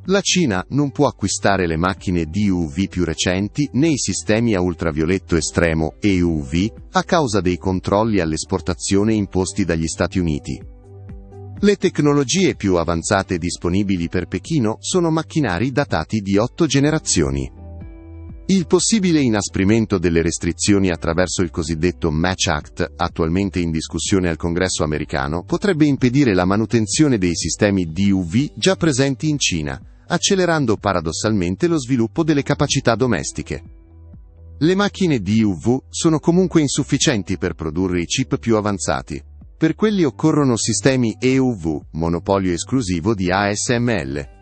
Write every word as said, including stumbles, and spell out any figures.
La Cina non può acquistare le macchine D U V più recenti né i sistemi a ultravioletto estremo E U V a causa dei controlli all'esportazione imposti dagli Stati Uniti. Le tecnologie più avanzate disponibili per Pechino sono macchinari datati di otto generazioni. Il possibile inasprimento delle restrizioni attraverso il cosiddetto Match Act, attualmente in discussione al Congresso americano, potrebbe impedire la manutenzione dei sistemi D U V già presenti in Cina, accelerando paradossalmente lo sviluppo delle capacità domestiche. Le macchine D U V sono comunque insufficienti per produrre i chip più avanzati. Per quelli occorrono sistemi E U V, monopolio esclusivo di A S M L.